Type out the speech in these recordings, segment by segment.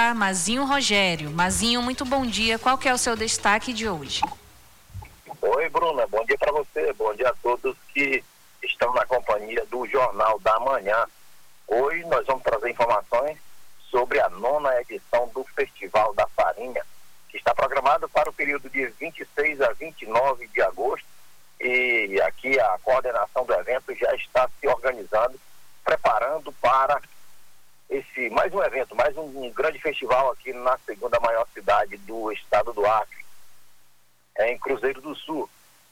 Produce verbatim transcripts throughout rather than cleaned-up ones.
ar, Mazinho Rogério. Mazinho, muito bom dia. Qual que é o seu destaque de hoje? Oi, Bruna. Bom dia para você. Bom dia a todos que estão na companhia do Jornal da Manhã. Hoje nós vamos trazer informações sobre a nona edição do Festival da Farinha, que está programado para o período de vinte e seis a vinte e nove de agosto. E aqui a coordenação do evento já está se organizando, preparando para esse mais um evento, mais um, um grande festival aqui na segunda maior cidade do estado do Acre, é em Cruzeiro do Sul.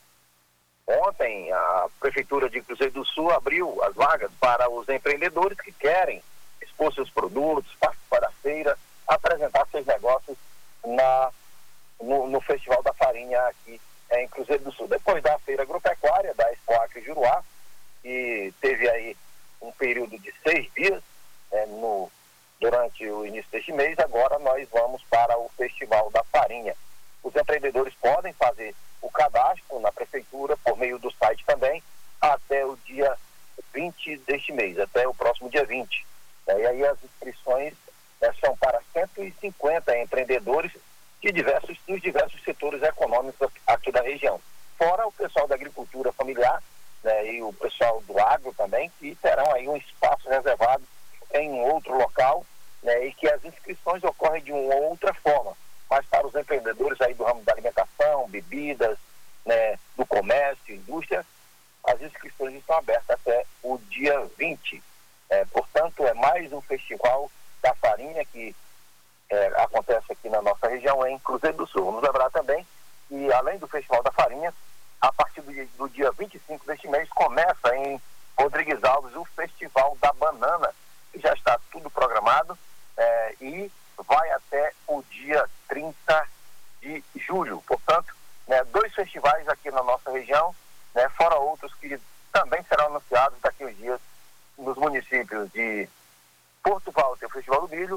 Ontem a Prefeitura de Cruzeiro do Sul abriu as vagas para os empreendedores que querem expor seus produtos, participar da feira, apresentar seus negócios na, no, no Festival da Farinha aqui em Cruzeiro do Sul. Depois da feira agropecuária da Expo Acre Juruá, que teve aí um período de seis dias é, no, durante o início deste mês, agora nós vamos para o Festival da Farinha. Os empreendedores podem fazer o cadastro na Prefeitura por meio do site também até o dia vinte deste mês, até o próximo dia vinte. E aí as inscrições né, são para cento e cinquenta empreendedores de diversos, dos diversos setores econômicos aqui da região. Fora o pessoal da agricultura familiar, né, e o pessoal do agro também, que terão aí um espaço reservado em um outro local, né, e que as inscrições ocorrem de uma outra forma. Mas para os empreendedores aí do ramo da alimentação, bebidas, né, do comércio, indústria, as inscrições estão abertas até o dia vinte. É, portanto, é mais um festival da farinha que É, acontece aqui na nossa região, em Cruzeiro do Sul. Vamos lembrar também que, além do Festival da Farinha, a partir do dia, do dia vinte e cinco deste mês, começa em Rodrigues Alves o Festival da Banana, que já está tudo programado é, e vai até o dia trinta de julho. Portanto, né, dois festivais aqui na nossa região, né, fora outros que também serão anunciados daqui a uns dias nos municípios de Porto Walter, o Festival do Milho,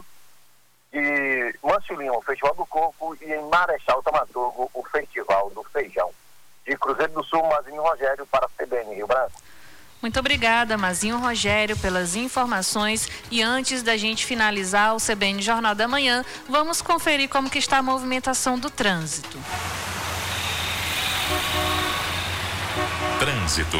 de Mâncio Lima, o Festival do Coco, e em Marechal Tamaturgo, o Festival do Feijão. De Cruzeiro do Sul, Mazinho Rogério para a C B N Rio Branco. Muito obrigada, Mazinho Rogério, pelas informações. E antes da gente finalizar o C B N Jornal da Manhã, vamos conferir como que está a movimentação do trânsito. Trânsito.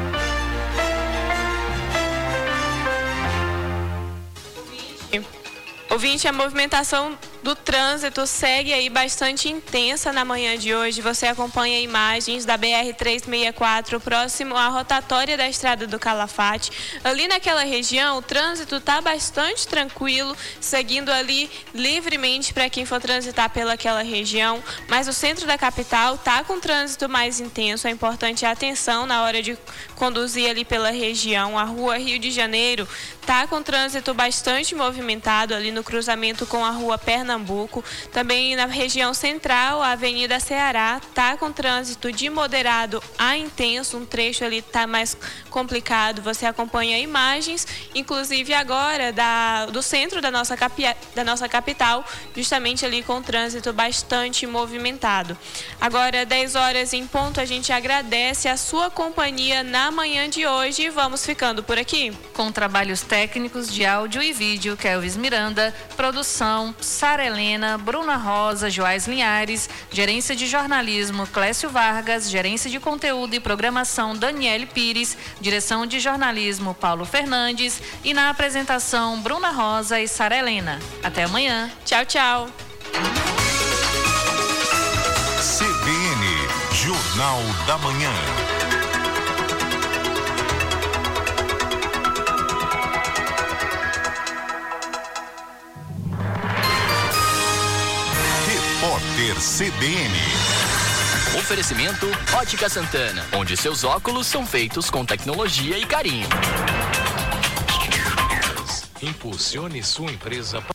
Ouvinte, a movimentação do trânsito segue aí bastante intensa na manhã de hoje. Você acompanha imagens da B R trezentos e sessenta e quatro, próximo à rotatória da Estrada do Calafate. Ali naquela região, o trânsito está bastante tranquilo, seguindo ali livremente para quem for transitar pelaquela região. Mas o centro da capital está com trânsito mais intenso. É importante a atenção na hora de conduzir ali pela região. A rua Rio de Janeiro está com trânsito bastante movimentado ali no cruzamento com a rua Pernambuco. Também na região central, a Avenida Ceará está com trânsito de moderado a intenso, um trecho ali está mais complicado. Você acompanha imagens, inclusive agora da, do centro da nossa, capi, da nossa capital, justamente ali com trânsito bastante movimentado. Agora, dez horas em ponto, a gente agradece a sua companhia na manhã de hoje e vamos ficando por aqui. Com trabalhos técnicos de áudio e vídeo, Kelvis Miranda, produção, Sara Helena, Bruna Rosa, Joás Linhares, gerência de jornalismo, Clécio Vargas, gerência de conteúdo e programação, Daniele Pires, direção de jornalismo, Paulo Fernandes e na apresentação, Bruna Rosa e Sara Helena. Até amanhã. Tchau, tchau. C B N, Jornal da Manhã. Repórter C B N. Oferecimento Ótica Santana, onde seus óculos são feitos com tecnologia e carinho. Impulsione sua empresa.